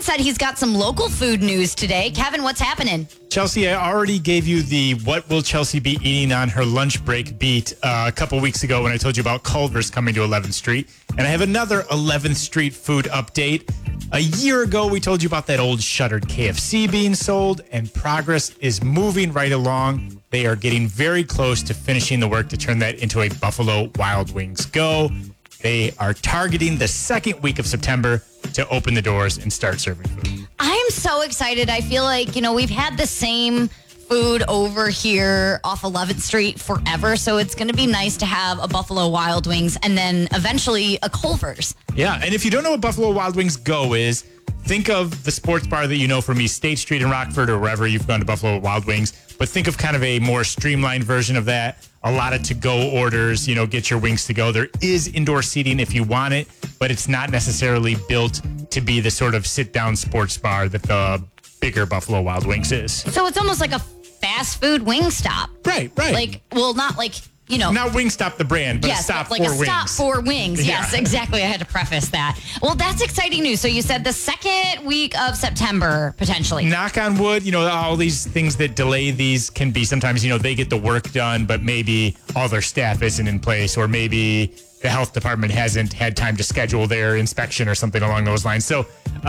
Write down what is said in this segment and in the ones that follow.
said he's got some local food news today. Kevin, what's happening? Chelsea, I already gave you the what will Chelsea be eating on her lunch break beat a couple weeks ago when I told you about Culver's coming to 11th Street. And I have another 11th Street food update. A year ago, we told you about that old shuttered KFC being sold, and progress is moving right along. They are getting very close to finishing the work to turn that into a Buffalo Wild Wings Go. They are targeting the second week of September to open the doors and start serving food. I'm so excited. I feel like, we've had the same food over here off 11th Street forever. So it's going to be nice to have a Buffalo Wild Wings and then eventually a Culver's. Yeah, and if you don't know what Buffalo Wild Wings Go is, think of the sports bar that you know from East State Street in Rockford or wherever you've gone to Buffalo Wild Wings. But think of kind of a more streamlined version of that. A lot of to-go orders, get your wings to go. There is indoor seating if you want it, but it's not necessarily built to be the sort of sit-down sports bar that the bigger Buffalo Wild Wings is. So it's almost like a fast food wing stop. Right. Not Not Wingstop the brand, but a stop for wings. Stop for wings. Yeah. Yes, exactly. I had to preface that. Well, that's exciting news. So you said the second week of September, potentially. Knock on wood, all these things that delay these can be sometimes, they get the work done, but maybe all their staff isn't in place, or maybe the health department hasn't had time to schedule their inspection or something along those lines. So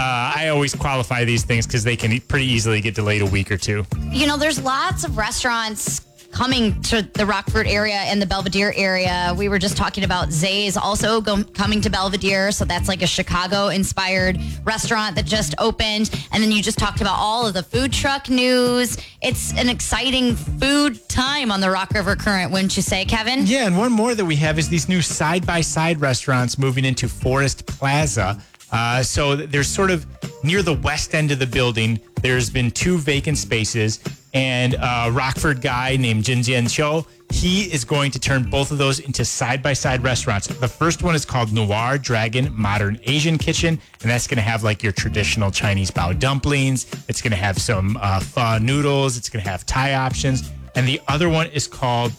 I always qualify these things because they can pretty easily get delayed a week or two. There's lots of restaurants coming to the Rockford area and the Belvedere area. We were just talking about Zay's also coming to Belvedere. So that's like a Chicago-inspired restaurant that just opened. And then you just talked about all of the food truck news. It's an exciting food time on the Rock River Current, wouldn't you say, Kevin? Yeah, and one more that we have is these new side-by-side restaurants moving into Forest Plaza. So there's sort of near the west end of the building, there's been 2 vacant spaces, and a Rockford guy named Jin Jian Cho, he is going to turn both of those into side-by-side restaurants. The first one is called Noir Dragon Modern Asian Kitchen, and that's going to have like your traditional Chinese bao dumplings. It's going to have some pho noodles. It's going to have Thai options. And the other one is called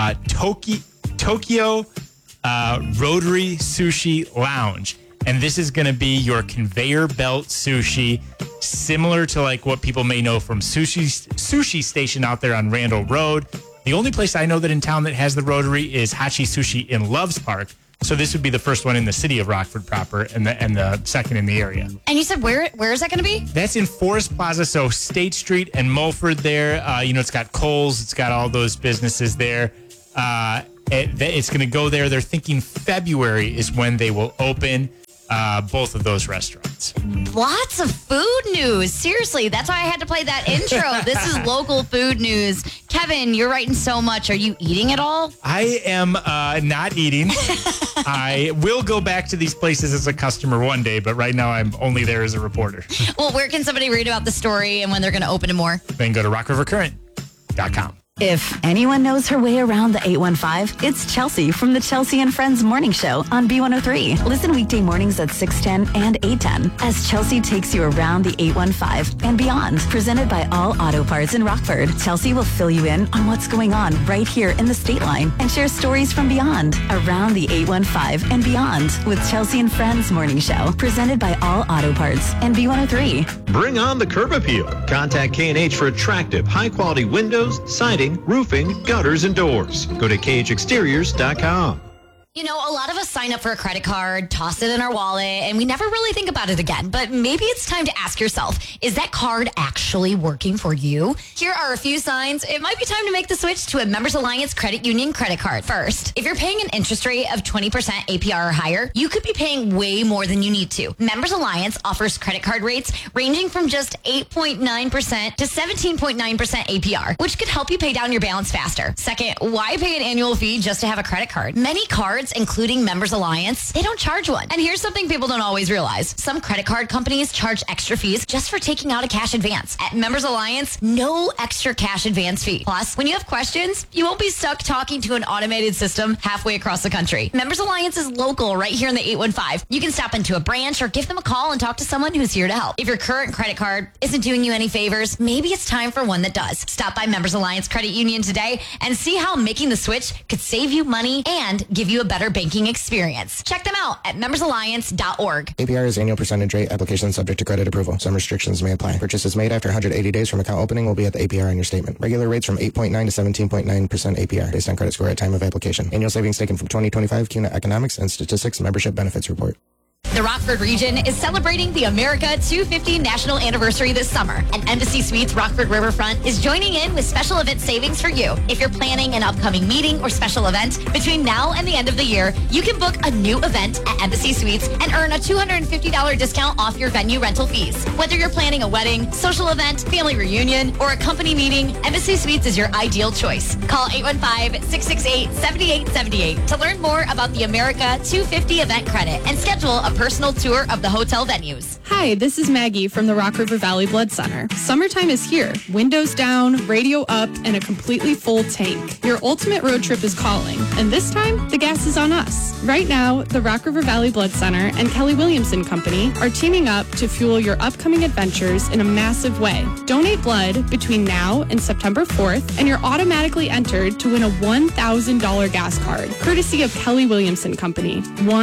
Tokyo Rotary Sushi Lounge. And this is going to be your conveyor belt sushi, similar to like what people may know from Sushi Station out there on Randall Road. The only place I know that in town that has the Rotary is Hachi Sushi in Loves Park. So this would be the first one in the city of Rockford proper and the second in the area. And you said where is that going to be? That's in Forest Plaza, so State Street and Mulford there. It's got Kohl's, it's got all those businesses there. It's going to go there. They're thinking February is when they will open. Both of those restaurants. Lots of food news. Seriously, that's why I had to play that intro. This is local food news. Kevin, you're writing so much. Are you eating at all? I am not eating. I will go back to these places as a customer one day, but right now I'm only there as a reporter. Well, where can somebody read about the story and when they're going to open it more? Then go to rockrivercurrent.com. If anyone knows her way around the 815, it's Chelsea from the Chelsea and Friends Morning Show on B103. Listen weekday mornings at 6:10 and 8:10 as Chelsea takes you around the 815 and beyond. Presented by All Auto Parts in Rockford, Chelsea will fill you in on what's going on right here in the state line and share stories from beyond, around the 815 and beyond with Chelsea and Friends Morning Show. Presented by All Auto Parts and B103. Bring on the curb appeal. Contact K&H for attractive, high-quality windows, siding, roofing, gutters, and doors. Go to KHExteriors.com. A lot of us sign up for a credit card, toss it in our wallet, and we never really think about it again. But maybe it's time to ask yourself, is that card actually working for you? Here are a few signs. It might be time to make the switch to a Members Alliance Credit Union credit card. First, if you're paying an interest rate of 20% APR or higher, you could be paying way more than you need to. Members Alliance offers credit card rates ranging from just 8.9% to 17.9% APR, which could help you pay down your balance faster. Second, why pay an annual fee just to have a credit card? Many cards, including Members Alliance, they don't charge one. And here's something people don't always realize. Some credit card companies charge extra fees just for taking out a cash advance. At Members Alliance, no extra cash advance fee. Plus, when you have questions, you won't be stuck talking to an automated system halfway across the country. Members Alliance is local right here in the 815. You can stop into a branch or give them a call and talk to someone who's here to help. If your current credit card isn't doing you any favors, maybe it's time for one that does. Stop by Members Alliance Credit Union today and see how making the switch could save you money and give you a better banking experience. Check them out at membersalliance.org. APR is annual percentage rate. Application subject to credit approval. Some restrictions may apply. Purchases made after 180 days from account opening will be at the APR on your statement. Regular rates from 8.9 to 17.9% APR based on credit score at time of application. Annual savings taken from 2025 CUNA Economics and Statistics Membership Benefits Report. The Rockford region is celebrating the America 250 National Anniversary this summer, and Embassy Suites Rockford Riverfront is joining in with special event savings for you. If you're planning an upcoming meeting or special event between now and the end of the year, you can book a new event at Embassy Suites and earn a $250 discount off your venue rental fees. Whether you're planning a wedding, social event, family reunion, or a company meeting, Embassy Suites is your ideal choice. Call 815-668-7878 to learn more about the America 250 event credit and schedule a personal tour of the hotel venues. Hi, this is Maggie from the Rock River Valley Blood Center. Summertime is here. Windows down, radio up, and a completely full tank. Your ultimate road trip is calling, and this time, the gas is on us. Right now, the Rock River Valley Blood Center and Kelly Williamson Company are teaming up to fuel your upcoming adventures in a massive way. Donate blood between now and September 4th, and you're automatically entered to win a $1,000 gas card, courtesy of Kelly Williamson Company.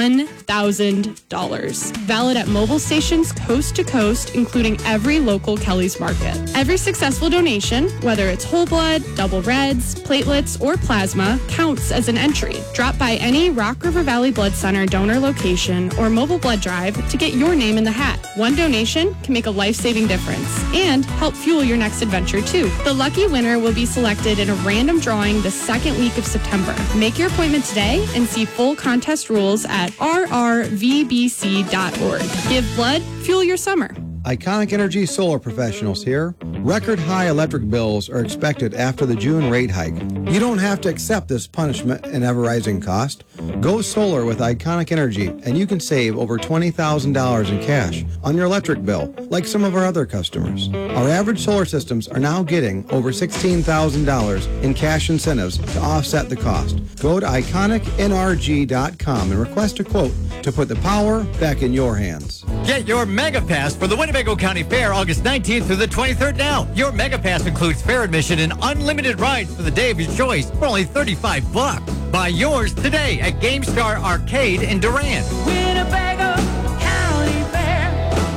$1,000. Valid at mobile stations coast to coast, including every local Kelly's Market. Every successful donation, whether it's whole blood, double reds, platelets, or plasma, counts as an entry. Drop by any Rock River Valley Blood Center donor location or mobile blood drive to get your name in the hat. One donation can make a life-saving difference and help fuel your next adventure too. The lucky winner will be selected in a random drawing the second week of September. Make your appointment today and see full contest rules at rrvbc.org. Give blood, fuel your summer. Iconic Energy Solar Professionals here. Record high electric bills are expected after the June rate hike. You don't have to accept this punishment and ever-rising cost. Go solar with Iconic Energy and you can save over $20,000 in cash on your electric bill, like some of our other customers. Our average solar systems are now getting over $16,000 in cash incentives to offset the cost. Go to iconicnrg.com and request a quote to put the power back in your hands. Get your Mega Pass for the Winnebago County Fair August 19th through the 23rd now. Your Mega Pass includes fair admission and unlimited rides for the day of your choice for only $35. Buy yours today at GameStar Arcade in Durand. Winnebago County Fair.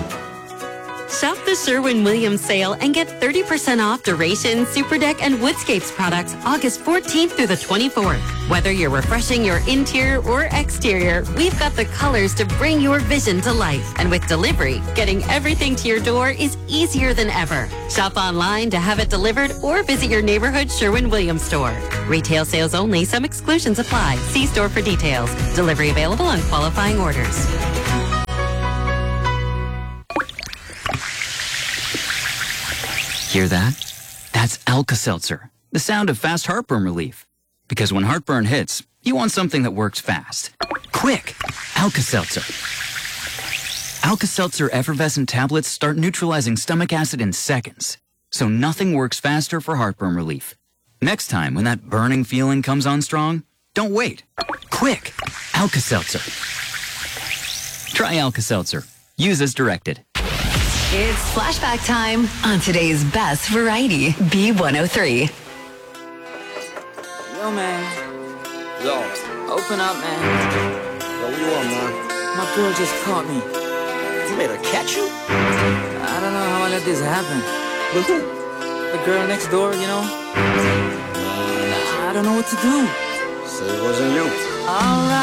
Shop the Sherwin-Williams sale and get 30% off Duration, Superdeck, and Woodscapes products August 14th through the 24th. Whether you're refreshing your interior or exterior, we've got the colors to bring your vision to life. And with delivery, getting everything to your door is easier than ever. Shop online to have it delivered or visit your neighborhood Sherwin-Williams store. Retail sales only. Some exclusions apply. See store for details. Delivery available on qualifying orders. Hear that? That's Alka-Seltzer, the sound of fast heartburn relief. Because when heartburn hits, you want something that works fast. Quick! Alka-Seltzer. Alka-Seltzer effervescent tablets start neutralizing stomach acid in seconds. So nothing works faster for heartburn relief. Next time when that burning feeling comes on strong, don't wait. Quick! Alka-Seltzer. Try Alka-Seltzer. Use as directed. It's flashback time on today's best variety, B103. Yo, man. Yo. Open up, man. Yo, what you want, man? My girl just caught me. You made her catch you? I don't know how I let this happen. With who? The girl next door, you know? I don't know what to do. So it wasn't you. All right.